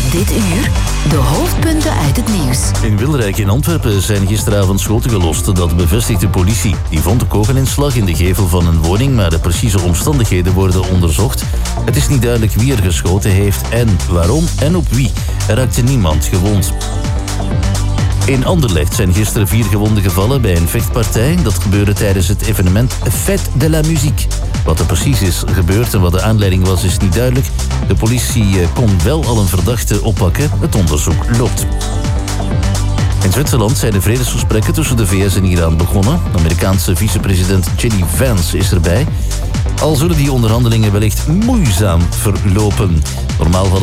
Dit uur de hoofdpunten uit het nieuws. In Wilrijk in Antwerpen zijn gisteravond schoten gelost. Dat bevestigt de politie. Die vond de kogelinslag in de gevel van een woning, maar de precieze omstandigheden worden onderzocht. Het is niet duidelijk wie er geschoten heeft en waarom en op wie. Er raakte niemand gewond. In Anderlecht zijn gisteren 4 gewonden gevallen bij een vechtpartij. Dat gebeurde tijdens het evenement Fête de la Musique. Wat er precies is gebeurd en wat de aanleiding was, is niet duidelijk. De politie kon wel al een verdachte oppakken. Het onderzoek loopt. In Zwitserland zijn de vredesgesprekken tussen de VS en Iran begonnen. De Amerikaanse vicepresident J.D. Vance is erbij. Al zullen die onderhandelingen wellicht moeizaam verlopen. Normaal hadden